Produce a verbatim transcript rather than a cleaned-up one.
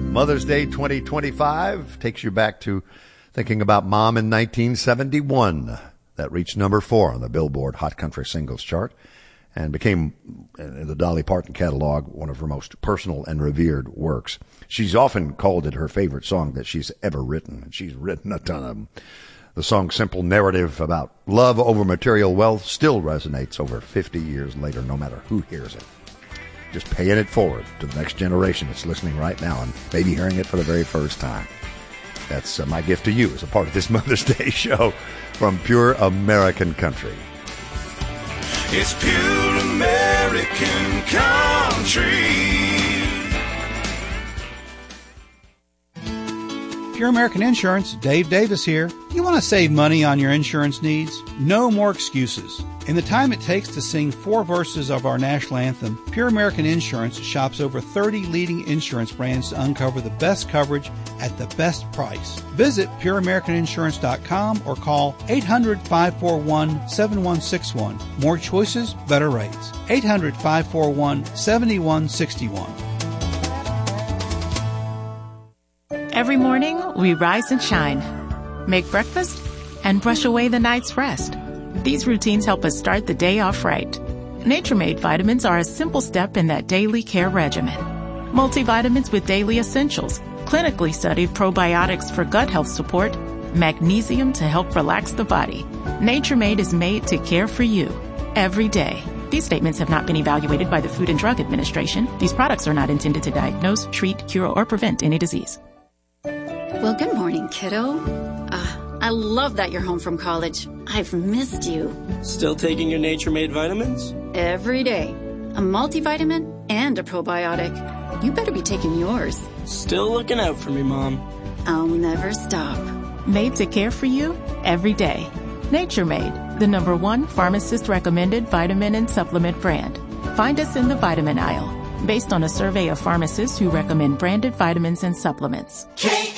Mother's Day twenty twenty-five takes you back to thinking about Mom in nineteen seventy-one. That reached number four on the Billboard Hot Country Singles Chart and became, in the Dolly Parton catalog, one of her most personal and revered works. She's often called it her favorite song that she's ever written, and she's written a ton of them. The song's simple narrative about love over material wealth still resonates over fifty years later, no matter who hears it. Just paying it forward to the next generation that's listening right now and maybe hearing it for the very first time. That's uh, my gift to you as a part of this Mother's Day show from Pure American Country. It's Pure American Country. Pure American Insurance, Dave Davis here. You want to save money on your insurance needs? No more excuses. In the time it takes to sing four verses of our national anthem, Pure American Insurance shops over thirty leading insurance brands to uncover the best coverage at the best price. Visit pure american insurance dot com or call eight hundred, five four one, seven one six one. More choices, better rates. eight hundred, five four one, seven one six one. Every morning, we rise and shine, make breakfast, and brush away the night's rest. These routines help us start the day off right. Nature Made vitamins are a simple step in that daily care regimen. Multivitamins with daily essentials, clinically studied probiotics for gut health support, magnesium to help relax the body. Nature Made is made to care for you every day. These statements have not been evaluated by the Food and Drug Administration. These products are not intended to diagnose, treat, cure, or prevent any disease. Well, good morning, kiddo. Uh, I love that you're home from college. I've missed you. Still taking your Nature Made vitamins? Every day. A multivitamin and a probiotic. You better be taking yours. Still looking out for me, Mom. I'll never stop. Made to care for you every day. Nature Made, the number one pharmacist-recommended vitamin and supplement brand. Find us in the vitamin aisle, based on a survey of pharmacists who recommend branded vitamins and supplements. K